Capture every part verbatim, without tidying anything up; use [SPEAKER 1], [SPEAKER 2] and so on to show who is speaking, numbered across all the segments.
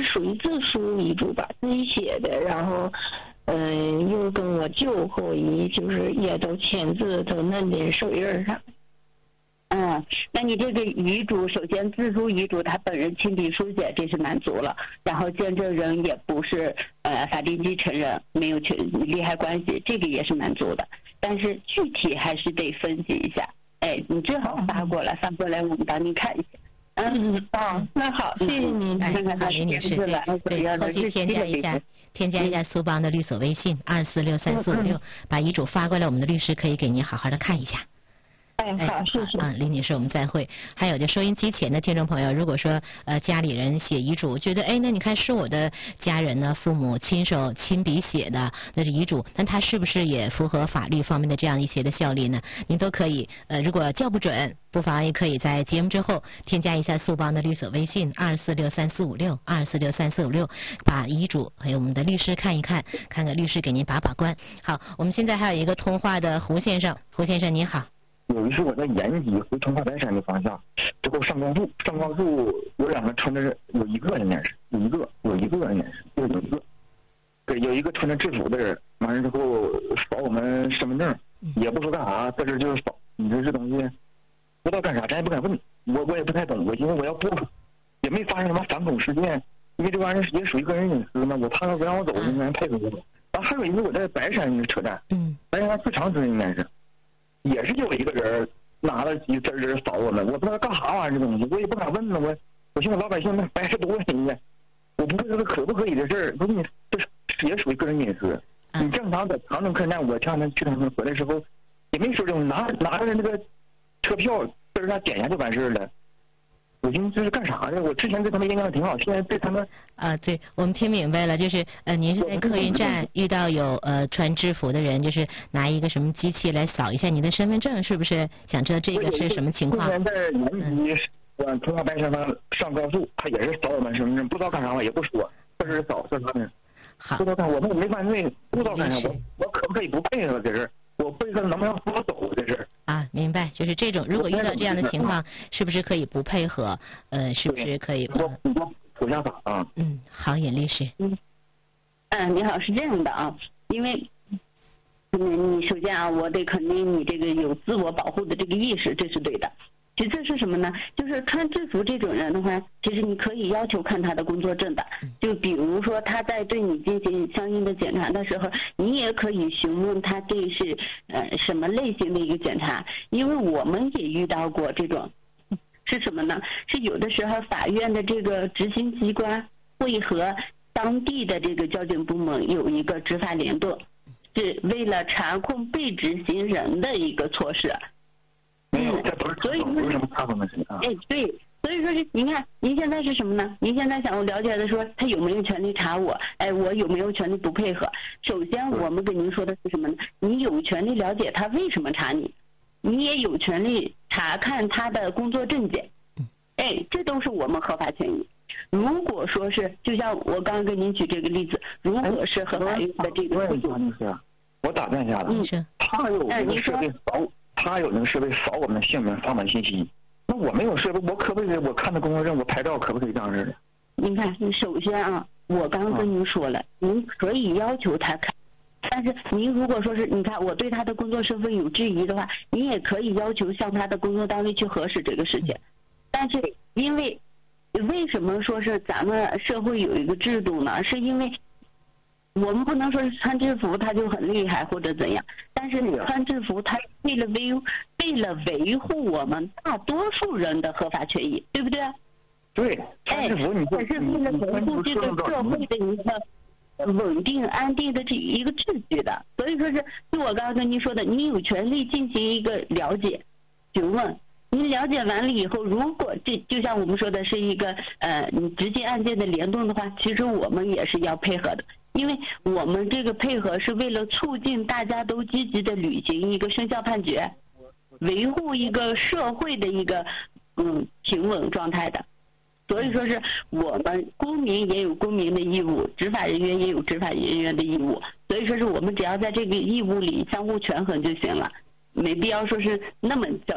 [SPEAKER 1] 属于自书遗嘱吧，自己写的，然后，嗯、呃，又跟我舅和我姨就是也都签字，都弄的手印上。
[SPEAKER 2] 嗯，那你这个遗嘱，首先自书遗嘱他本人亲笔书写，这是满足了，然后见证人也不是呃法定继承人，没有权利害关系，这个也是满足的。但是具体还是得分析一下。哎，你最好发过来，发过来我们帮你看一下。嗯，
[SPEAKER 1] 哦，那好，谢谢您。
[SPEAKER 3] 哎，好，林女士，对对，后续添加一下，添加一下苏邦的律所微信二四六三四五六，把遗嘱发过来，我们的律师可以给您好好的看一下。
[SPEAKER 1] 哎，好，谢谢。
[SPEAKER 3] 啊，林女士，我们再会。还有就收音机前的听众朋友，如果说呃家里人写遗嘱，觉得哎，那你看是我的家人呢，父母亲手亲笔写的，那是遗嘱，那他是不是也符合法律方面的这样一些的效力呢？您都可以呃，如果叫不准，不妨也可以在节目之后添加一下苏邦的律所微信二四六三四五六二四六三四五六，把遗嘱还有我们的律师看一看，看看律师给您把把关。好，我们现在还有一个通话的胡先生，胡先生您好。
[SPEAKER 4] 有一次我在延吉回通化白山的方向，之后上高速，上高速有两个穿着，有一个应该是有一个有一个应该是有一个，对，有一个穿着制服的人，完了之后扫我们身份证，也不说干啥，在这就是扫。你说这东西不知道干啥，咱也不敢问，我我也不太懂，我寻思我要不也没发生什么反恐事件，因为这玩意儿也属于个人隐私嘛，我怕他不让我走，应该配合我。然后还有一次我在白山车站，嗯，白山四长村应该是。也是有一个人拿了几针针扫我们，我不知道干啥玩意儿这东西，我也不敢问呢。我我寻思老百姓那白事多人家，我不会这个可不可以的事儿，不是你这也属于个人隐私。你正常在长春客栈，我前两天去长春回来时候，也没说这种，拿拿着那个车票在这点下就完事儿了。我寻思这是干啥的？我之前对他们印象挺好，现在对他们
[SPEAKER 3] 啊，对我们听明白了，就是呃，您是在客运站遇到有呃穿制服的人，就是拿一个什么机器来扫一下你的身份证，是不是？想知道这个是什么情况？
[SPEAKER 4] 之前在延吉往通化白山上上高速，他也是扫我们身份证，不知道干啥，我也不说，这是扫这啥的。
[SPEAKER 3] 好，
[SPEAKER 4] 不知道干，我们没犯罪，不知道干啥，我我可不可以不配合这事？我配合能不能扶我走这事？
[SPEAKER 3] 啊，明白，就是这种，如果遇到这样的情况，是不是可以不配合？呃，是不是可以？
[SPEAKER 4] 我我我下法啊。
[SPEAKER 3] 嗯，好，尹律师。
[SPEAKER 2] 嗯，嗯，你好，是这样的啊，因为，嗯，你首先啊，我得肯定你这个有自我保护的这个意识，这是对的。其次是什么呢？就是穿制服这种人的话，其实你可以要求看他的工作证的。就比如说他在对你进行相应的检查的时候，你也可以询问他这是呃什么类型的一个检查，因为我们也遇到过这种，是什么呢？是有的时候法院的这个执行机关会和当地的这个交警部门有一个执法联动，是为了查控被执行人的一个措施。
[SPEAKER 4] 没有，这不是所以不是什么查控的事啊。
[SPEAKER 2] 哎，对，所以说是您看，您现在是什么呢？您现在想要了解的说，他有没有权利查我？哎，我有没有权利不配合？首先，我们跟您说的是什么呢？你有权利了解他为什么查你，你也有权利查看他的工作证件。哎，这都是我们合法权益。如果说是，就像我刚刚跟您举这个例子，如果是合法院的这个，
[SPEAKER 4] 我打断一下子，
[SPEAKER 2] 嗯，
[SPEAKER 4] 他有那个设备扫，他有那个设备扫我们的姓名、房本信息，那我没有设备，我可不可以？我看他工作证，我拍照可不可以这样式的？
[SPEAKER 2] 您看，首先啊，我刚跟您说了，您可以要求他看。但是您如果说是你看我对他的工作身份有质疑的话，你也可以要求向他的工作单位去核实这个事情。但是因为为什么说是咱们社会有一个制度呢？是因为我们不能说是穿制服他就很厉害或者怎样，但是穿制服他为了维为了维护我们大多数人的合法权益，对不对？
[SPEAKER 4] 对，穿制服你
[SPEAKER 2] 这是为了维护这个社会的一个稳定安定的这一个秩序的，所以说是就我刚刚跟您说的，你有权利进行一个了解询问。您了解完了以后，如果这就像我们说的是一个呃你直接案件的联动的话，其实我们也是要配合的，因为我们这个配合是为了促进大家都积极的履行一个生效判决，维护一个社会的一个嗯平稳状态的。所以说是我们公民也有公民的义务，执法人员也有执法人员的义务，所以说是我们只要在这个义务里相互权衡就行了，没必要说是那么较真儿。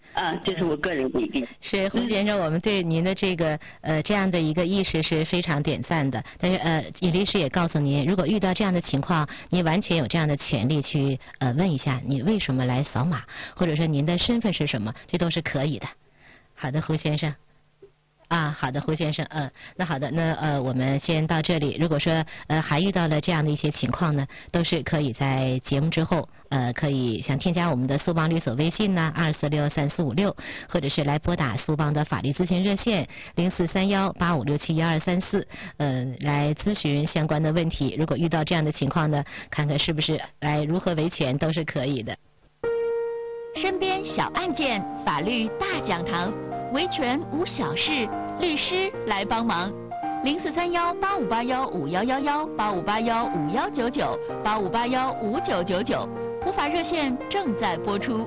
[SPEAKER 2] 啊，这是我个人的意见。
[SPEAKER 3] 是胡先生，我们对您的这个呃这样的一个意识是非常点赞的。但是呃，尹律师也告诉您，如果遇到这样的情况，您完全有这样的权利去呃问一下你为什么来扫码，或者说您的身份是什么，这都是可以的。好的，胡先生。啊，好的，胡先生，嗯，那好的，那呃，我们先到这里。如果说呃还遇到了这样的一些情况呢，都是可以在节目之后，呃，可以想添加我们的苏邦律所微信呢，二四六三四五六，或者是来拨打苏邦的法律咨询热线零四三幺八五六七幺二三四，呃，来咨询相关的问题。如果遇到这样的情况呢，看看是不是来如何维权都是可以的。
[SPEAKER 5] 身边小案件，法律大讲堂。维权无小事，律师来帮忙。零四三幺八五八幺五幺幺幺八五八幺五幺九九八五八幺五九九九，普法热线正在播出。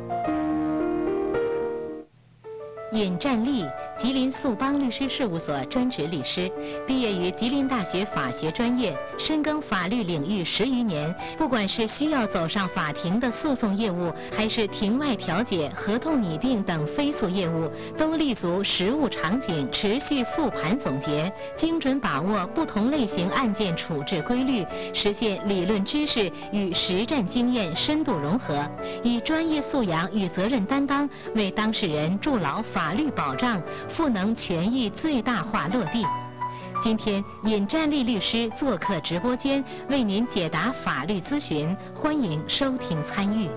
[SPEAKER 5] 尹占利，吉林速邦律师事务所专职律师，毕业于吉林大学法学专业，深耕法律领域十余年。不管是需要走上法庭的诉讼业务，还是庭外调解、合同拟定等非诉业务，都立足实务场景，持续复盘总结，精准把握不同类型案件处置规律，实现理论知识与实战经验深度融合，以专业素养与责任担当，为当事人筑牢法法律保障，赋能权益最大化落地。今天，尹占利律师做客直播间，为您解答法律咨询，欢迎收听参与。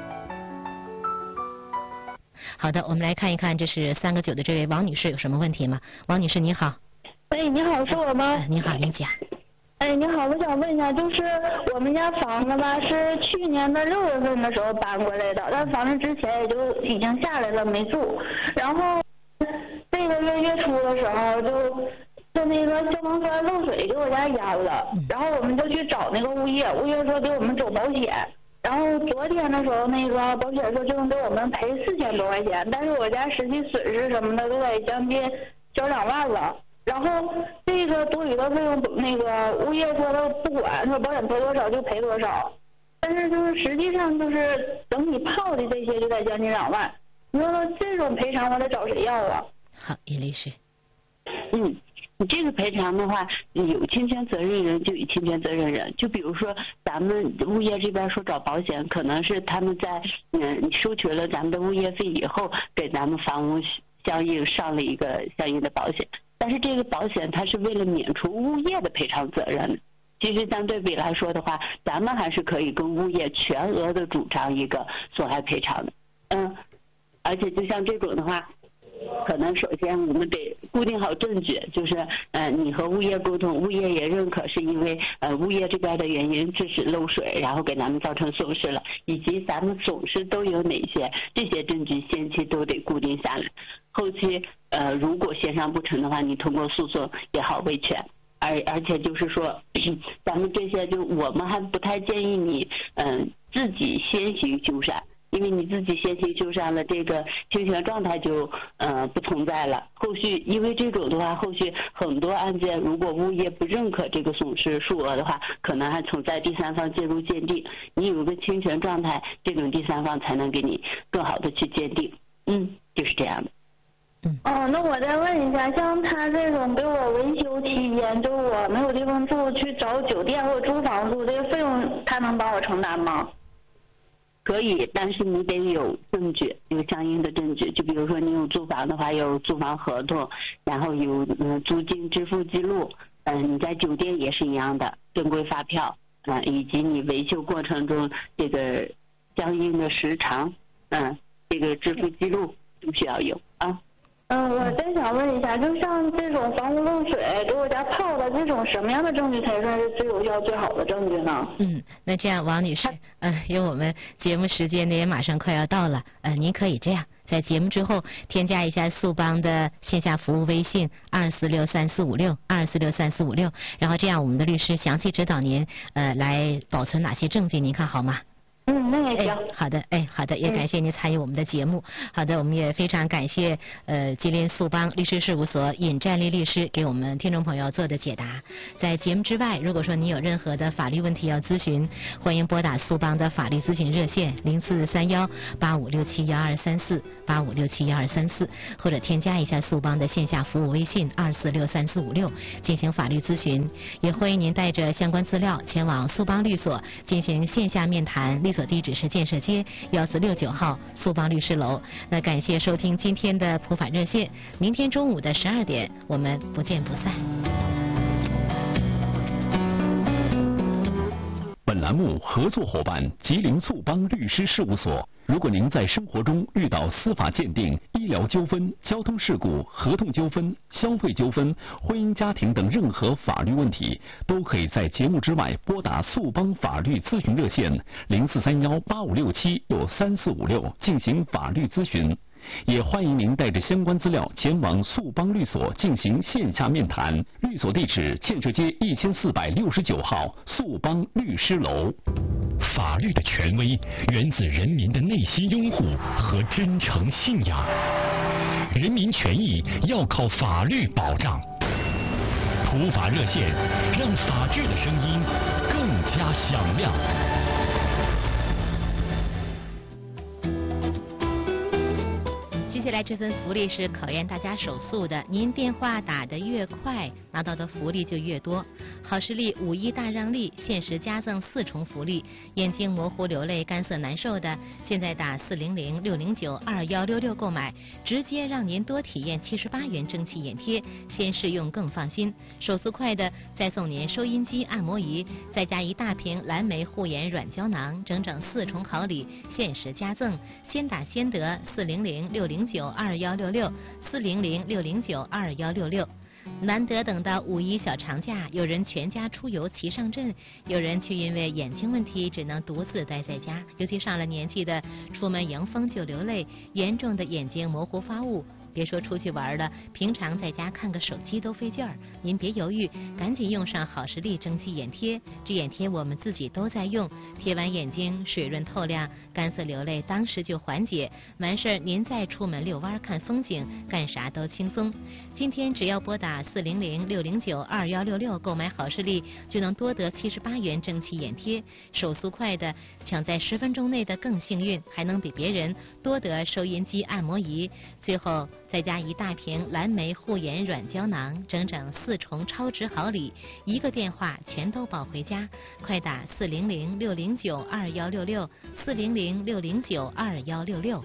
[SPEAKER 5] 好的，我们来看一看，这是三个九的这位王女士有什么问题吗？王女士你好。
[SPEAKER 6] 喂，你好，是我吗？
[SPEAKER 3] 呃、你好，您讲。
[SPEAKER 6] 哎，你好，我想问一下，就是我们家房子吧，是去年的六月份的时候搬过来的，但房子之前也就已经下来了，没住。然后这个月月初的时候就，就那个消防栓漏水给我家淹了，然后我们就去找那个物业，物业说给我们走保险。然后昨天的时候，那个保险说就能给我们赔四千多块钱，但是我家实际损失什么的都得将近小两万了。然后这个多余的费用，那个物业说他不管，说保险赔多少就赔多少，但是就是实际上就是整体泡的这些就得将近两万，你说这种赔偿我得找谁要啊？
[SPEAKER 3] 好，尹律师。
[SPEAKER 2] 嗯，你这个赔偿的话，有侵权责任人就有侵权责任人。就比如说咱们物业这边说找保险，可能是他们在嗯收取了咱们的物业费以后，给咱们房屋相应上了一个相应的保险。但是这个保险它是为了免除物业的赔偿责任，其实相对比来说的话，咱们还是可以跟物业全额的主张一个损害赔偿的。嗯，而且就像这种的话，可能首先我们得固定好证据，就是呃你和物业沟通，物业也认可是因为呃物业这边的原因致使漏水，然后给咱们造成损失了，以及咱们损失都有哪些，这些证据先期都得固定下来。后期呃如果协商不成的话，你通过诉讼也好维权。而而且就是说，咱们这些就我们还不太建议你嗯、呃、自己先行修缮。因为你自己先行修缮了，这个侵权状态就呃不存在了。后续因为这种的话，后续很多案件如果物业不认可这个损失数额的话，可能还存在第三方介入鉴定。你有个侵权状态，这种第三方才能给你更好的去鉴定。嗯，就是这样的。
[SPEAKER 6] 嗯。哦，那我再问一下，像他这种给我维修期间，就我没有地方住，去找酒店或者租房住，这个费用他能帮我承担吗？
[SPEAKER 2] 可以，但是你得有证据，有相应的证据。就比如说你有租房的话，有租房合同，然后有嗯租金支付记录，嗯你在酒店也是一样的，正规发票，嗯以及你维修过程中这个相应的时长，嗯这个支付记录都需要有啊。
[SPEAKER 6] 嗯，我再想问一下，就像这种房屋漏水给我家泡的这种，什么样的证据才算是最有效、最好的证据呢？
[SPEAKER 3] 嗯，那这样，王女士，呃，因为我们节目时间呢也马上快要到了，呃，您可以这样，在节目之后添加一下速邦的线下服务微信二四六三四五六二四六三四五六，然后这样我们的律师详细指导您，呃，来保存哪些证据，您看好吗？
[SPEAKER 6] 嗯，那也行。
[SPEAKER 3] 哎，好的，哎，好的，也感谢您参与我们的节目。嗯、好的，我们也非常感谢呃吉林速邦律师事务所尹占利律师给我们听众朋友做的解答。 在节目之外，如果说你有任何的法律问题要咨询，欢迎拨打苏邦的法律咨询热线零四三幺八五六七幺二三四八五六七幺二三四，或者添加一下苏邦的线下服务微信二四六三四五六进行法律咨询。也欢迎您带着相关资料前往苏邦律所进行线下面谈，律所地址是建设街幺四六九号苏邦律师楼。那感谢收听今天的普法热线，明天中午的十二点我们不见不散。
[SPEAKER 7] 本栏目合作伙伴吉林速邦律师事务所。如果您在生活中遇到司法鉴定、医疗纠纷、交通事故、合同纠纷、消费纠纷、婚姻家庭等任何法律问题，都可以在节目之外拨打速邦法律咨询热线零四三幺八五六七六三四五六进行法律咨询。也欢迎您带着相关资料前往速邦律所进行线下面谈，律所地址建设街一千四百六十九号速邦律师楼。
[SPEAKER 8] 法律的权威源自人民的内心拥护和真诚信仰，人民权益要靠法律保障。普法热线，让法治的声音更加响亮。
[SPEAKER 3] 接下来这份福利是考验大家手速的，您电话打得越快，拿到的福利就越多。好视力五一大让利，限时加赠四重福利。眼睛模糊、流泪、干涩难受的，现在打四零零六零九二幺六六购买，直接让您多体验七十八元蒸汽眼贴，先试用更放心。手速快的，再送您收音机、按摩仪，再加一大瓶蓝莓护眼软胶囊，整整四重好礼，限时加赠，先打先得。四零零六零九二幺六六四零零六零九二幺六六。难得等到五一小长假，有人全家出游齐上阵，有人却因为眼睛问题只能独自待在家。尤其上了年纪的，出门迎风就流泪，严重的眼睛模糊发雾。别说出去玩了，平常在家看个手机都费劲儿。您别犹豫，赶紧用上好视力蒸汽眼贴。这眼贴我们自己都在用，贴完眼睛水润透亮，干涩流泪当时就缓解。完事儿您再出门遛弯看风景，干啥都轻松。今天只要拨打四零零六零九二幺六六购买好视力，就能多得七十八元蒸汽眼贴。手速快的抢在十分钟内的更幸运，还能比别人多得收音机、按摩仪。最后再加一大瓶蓝莓护眼软胶囊，整整四重超值好礼，一个电话全都抱回家。快打四零零六零九二幺六六四零零六零九二幺六六。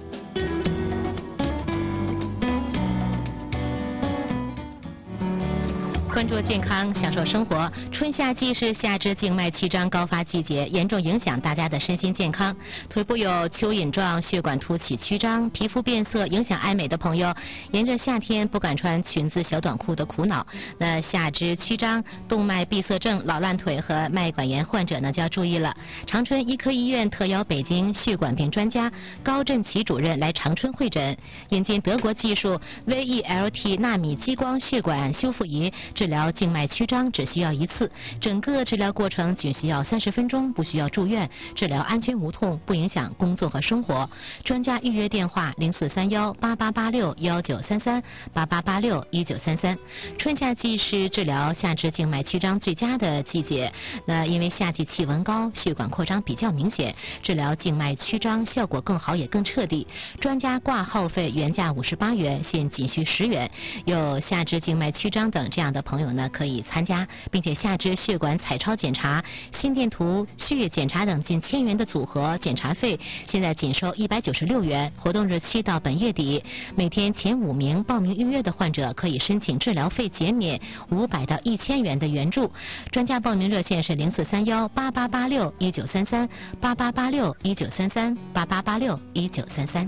[SPEAKER 3] 关注健康，享受生活。春夏季是下肢静脉曲张高发季节，严重影响大家的身心健康。腿部有蚯蚓状血管凸起曲张、皮肤变色，影响爱美的朋友，沿着夏天不敢穿裙子、小短裤的苦恼。那下肢曲张、动脉闭塞症、老烂腿和脉管炎患者呢，就要注意了。长春医科医院特邀北京血管病专家高振奇主任来长春会诊，引进德国技术 V E L T 纳米激光血管修复仪。治疗静脉曲张只需要一次，整个治疗过程只需要三十分钟，不需要住院，治疗安全无痛，不影响工作和生活。专家预约电话零四三幺八八八六幺九三三八八八六一九三三。春夏季是治疗下肢静脉曲张最佳的季节，那因为夏季气温高，血管扩张比较明显，治疗静脉曲张效果更好也更彻底。专家挂号费原价五十八元，现仅需十元。有下肢静脉曲张等这样的朋友呢，可以参加，并且下肢血管彩超检查、心电图、血液检查等近千元的组合检查费，现在仅收一百九十六元，活动日期到本月底。每天前五名报名预约的患者可以申请治疗费减免五百到一千元的援助。专家报名热线是零四三幺八八八六一九三三八八八六一九三三八八八六一九三三。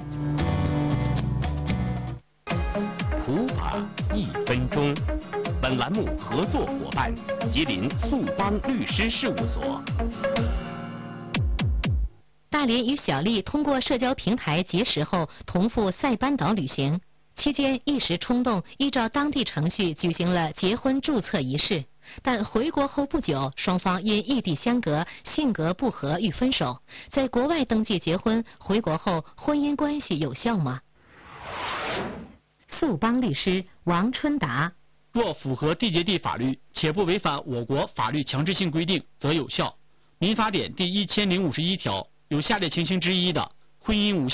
[SPEAKER 7] 普法一分钟。本栏目合作伙伴吉林速邦律师事务所。
[SPEAKER 3] 大连与小丽通过社交平台结识后，同赴塞班岛旅行期间一时冲动，依照当地程序举行了结婚注册仪式。但回国后不久，双方因异地相隔、性格不合欲分手。在国外登记结婚，回国后婚姻关系有效吗？速邦律师王春达。
[SPEAKER 9] 若符合缔结地法律且不违反我国法律强制性规定，则有效。民法典第一千零五十一条有下列情形之一的，婚姻无效。